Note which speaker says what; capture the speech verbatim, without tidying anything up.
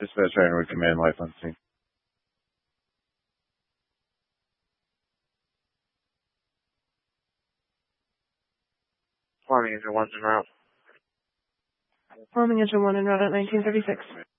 Speaker 1: Dispatch Ironwood Command, life on scene.
Speaker 2: Farming Engine one's en route.
Speaker 3: Farming Engine one en route at nineteen thirty-six.